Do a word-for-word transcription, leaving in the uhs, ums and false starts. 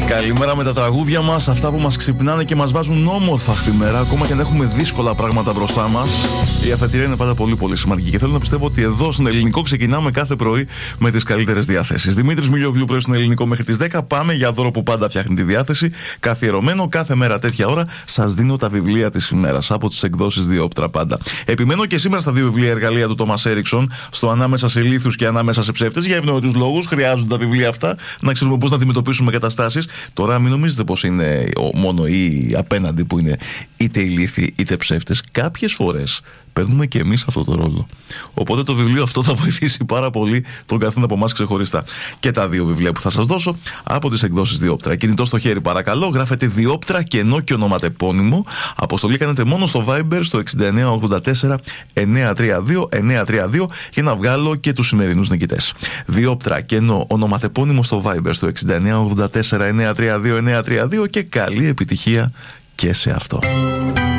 Καλημέρα με τα τραγούδια μας, αυτά που μας ξυπνάνε και μας βάζουν όμορφα στη μέρα, ακόμα και αν έχουμε δύσκολα πράγματα μπροστά μας. Η αφετηρία είναι πάντα πολύ πολύ σημαντική και θέλω να πιστεύω ότι εδώ στον Ελληνικό ξεκινάμε κάθε πρωί με τις καλύτερες διαθέσεις. Δημήτρης Μιλιογλου, πρωί στον Ελληνικό μέχρι τις δέκα. Πάμε για δώρο που πάντα φτιάχνει τη διάθεση. Καθιερωμένο κάθε μέρα τέτοια ώρα σας δίνω τα βιβλία της ημέρας από τις εκδόσεις Διόπτρα πάντα. Επιμένω και σήμερα στα δύο βιβλία εργαλεία του Τόμας Έριξον, στο Ανάμεσα σε λίθους και Ανάμεσα σε ψεύτες. Για ευνοητούς λόγους χρειάζονται τα βιβλία αυτά να ξέρουμε πώς να αντιμετωπίσουμε καταστάσεις. Τώρα μην νομίζετε πως είναι μόνο οι απέναντι που είναι είτε ηλίθιοι είτε ψεύτες. Κάποιες φορές παίρνουμε και εμείς αυτό το ρόλο. Οπότε το βιβλίο αυτό θα βοηθήσει πάρα πολύ τον καθένα από εμάς ξεχωριστά. Και τα δύο βιβλία που θα σας δώσω από τις εκδόσεις Διόπτρα. Κινητό στο χέρι παρακαλώ, γράφετε Διόπτρα κενό και ονοματεπώνυμο. Αποστολή κάνετε μόνο στο Viber στο εξήντα εννέα ογδόντα τέσσερα εννιακόσια τριάντα δύο εννιακόσια τριάντα δύο για να βγάλω και τους σημερινούς νικητές. Διόπτρα κενό ονοματεπώνυμο στο Viber στο εξήντα εννέα ογδόντα τέσσερα εννιακόσια τριάντα δύο εννιακόσια τριάντα δύο και καλή επιτυχία και σε αυτό.